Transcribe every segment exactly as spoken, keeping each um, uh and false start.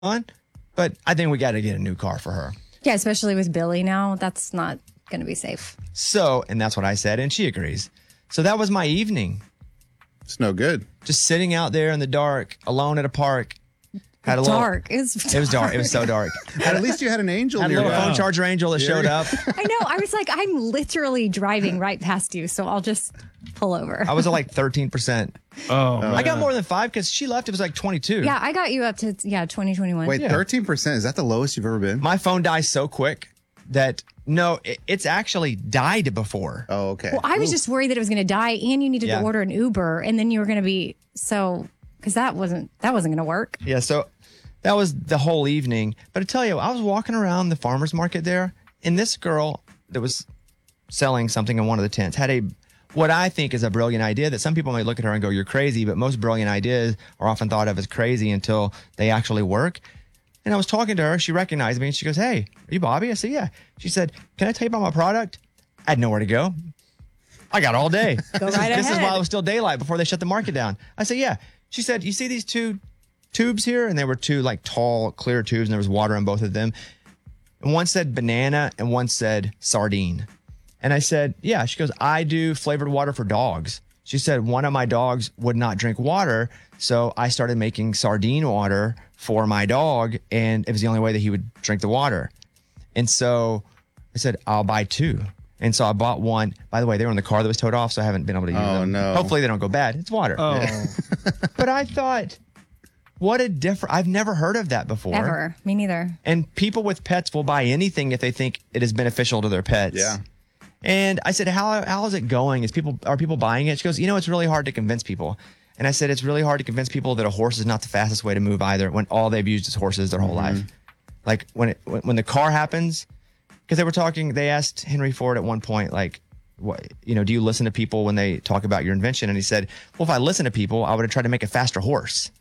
on, but I think we got to get a new car for her. Yeah, especially with Billy now. That's not going to be safe. So, and that's what I said, and she agrees. So that was my evening. It's no good. Just sitting out there in the dark, alone at a park. Had a dark. Little, it, was dark. it was dark. It was so dark. And at least you had an angel Had a nearby. little phone charger angel that showed up. I know. I was like, I'm literally driving right past you, so I'll just pull over. I was at like thirteen percent. Oh, I got more than five because she left. It was like twenty-two. Yeah, I got you up to, yeah, twenty twenty-one. Wait, Yeah. thirteen percent? Is that the lowest you've ever been? My phone dies so quick that, no, it, it's actually died before. Oh, okay. Well, I was just worried that it was going to die and you needed Yeah. to order an Uber and then you were going to be so, because that wasn't, that wasn't going to work. Yeah, so that was the whole evening. But I tell you, I was walking around the farmer's market there, and this girl that was selling something in one of the tents had a what I think is a brilliant idea that some people might look at her and go, you're crazy, but most brilliant ideas are often thought of as crazy until they actually work. And I was talking to her. She recognized me, and she goes, hey, are you Bobby? I said, yeah. She said, can I tell you about my product? I had nowhere to go. I got all day. Go this, right is, this is ahead. while it was still daylight before they shut the market down. I said, yeah. She said, you see these two tubes here? And they were two like tall, clear tubes, and there was water in both of them. And one said banana and one said sardine. And I said, yeah. She goes, I do flavored water for dogs. She said, one of my dogs would not drink water. So I started making sardine water for my dog. And it was the only way that he would drink the water. And so I said, I'll buy two. And so I bought one. By the way, they were in the car that was towed off, so I haven't been able to use Oh, them. no. Hopefully they don't go bad. It's water. Oh. But I thought, what a different, I've never heard of that before. Ever. Me neither. And people with pets will buy anything if they think it is beneficial to their pets. Yeah. And I said, how how is it going? Is people are people buying it? She goes, you know, it's really hard to convince people. And I said, it's really hard to convince people that a horse is not the fastest way to move either, when all they've used is horses their whole life. Like when it when, when the car happens, because they were talking, they asked Henry Ford at one point, like, what, you know, do you listen to people when they talk about your invention? And he said, well, if I listen to people, I would have tried to make a faster horse.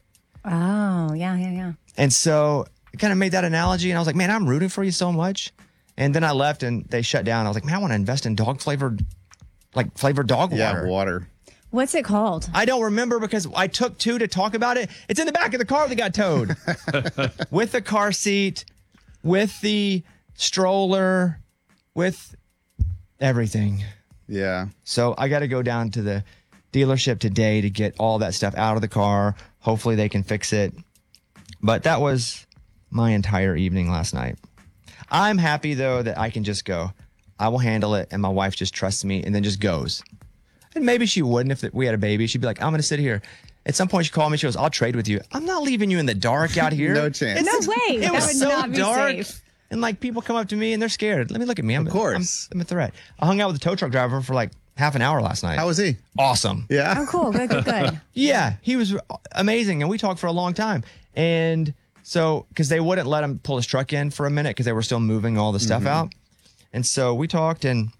Oh, yeah, yeah, yeah. And so I kind of made that analogy, and I was like, man, I'm rooting for you so much. And then I left, and they shut down. I was like, man, I want to invest in dog flavored, like flavored dog Yeah, water. water. What's it called? I don't remember because I took two to talk about it. It's in the back of the car that got towed with the car seat, with the stroller, with everything. Yeah. So I got to go down to the dealership today to get all that stuff out of the car. Hopefully they can fix it. But that was my entire evening last night. I'm happy, though, that I can just go. I will handle it, and my wife just trusts me and then just goes. And maybe she wouldn't if we had a baby. She'd be like, I'm going to sit here. At some point, she called me. She goes, I'll trade with you. I'm not leaving you in the dark out here. No chance. No way. It That was would so not be dark. safe. And like people come up to me and they're scared. Let me look at me. I'm, Of course. I'm, I'm a threat. I hung out with the tow truck driver for like half an hour last night. How was he? Awesome. Yeah. Oh, cool. Good, good, good. Yeah, he was amazing. And we talked for a long time. And so, because they wouldn't let him pull his truck in for a minute because they were still moving all the stuff out. And so we talked, and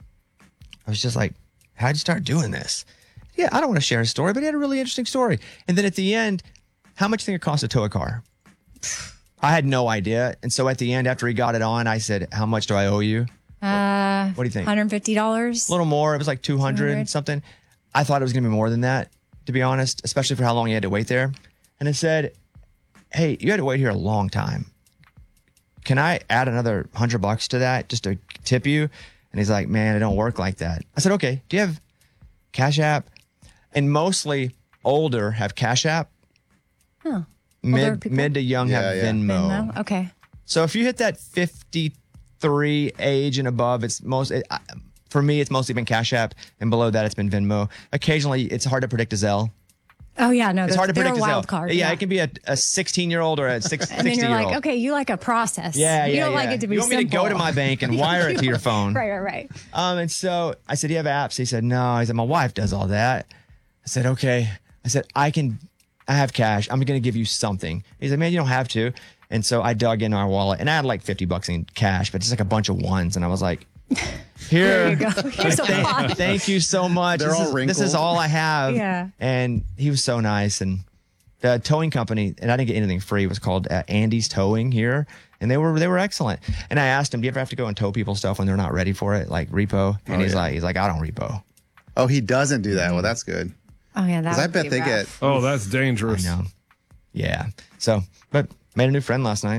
I was just like, how'd you start doing this? Yeah, I don't want to share his story, but he had a really interesting story. And then at the end, how much do you think it costs to tow a car? I had no idea. And so at the end, after he got it on, I said, how much do I owe you? Uh, What do you think? one hundred fifty dollars. A little more. It was like two hundred two hundred. something. I thought it was going to be more than that, to be honest, especially for how long you had to wait there. And it said, hey, you had to wait here a long time. Can I add another hundred bucks to that just to tip you? And he's like, man, it don't work like that. I said, okay, do you have Cash App? And mostly older have Cash App. Oh. Mid, people? mid to young Yeah, have yeah. Venmo. Venmo? Okay. So if you hit that fifty-three age and above, it's most it, I- for me. It's mostly been Cash App, and below that, it's been Venmo. Occasionally, it's hard to predict a Zelle. Oh, yeah. No, It's hard to they're predict a a wild Zelle. card. Yeah, it can be a a sixteen-year-old or a six, And then you're sixty-year-old. like, okay, you like a process. Yeah, yeah, You don't yeah. like it to be You want me to go simple. to my bank and wire it to your phone? Right, right, right. Um, and so I said, do you have apps? He said, no. He said, my wife does all that. I said, okay. I said, I can, I have cash. I'm going to give you something. He's like, man, you don't have to. And so I dug in our wallet, and I had like fifty bucks in cash, but it's like a bunch of ones. And I was like, here, There you go. Here's a thank, lot. thank you so much. They're this, all is, this wrinkled. is all I have. Yeah. And he was so nice. And the towing company, and I didn't get anything free, was called uh, Andy's Towing here. And they were they were excellent. And I asked him, do you ever have to go and tow people's stuff when they're not ready for it, like repo? And Oh, he's yeah. like, he's like, I don't repo. Oh, he doesn't do that. Well, that's good. Oh, yeah. That Because I would bet be they rough. get. Oh, that's dangerous. I know. Yeah. So, but Made a new friend last night.